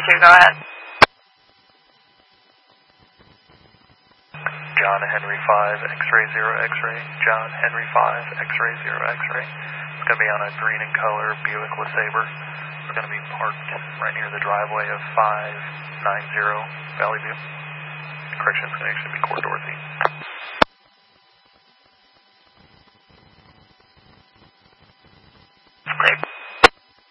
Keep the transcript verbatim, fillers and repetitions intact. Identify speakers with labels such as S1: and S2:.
S1: two, go ahead.
S2: John Henry five, X-ray zero X-ray. John Henry five, X-ray zero X-ray. It's going to be on a green and color Buick LeSabre. It's going to be parked right near the driveway of five nine zero Valley View. Correction, it's going to actually be Court Dorothy.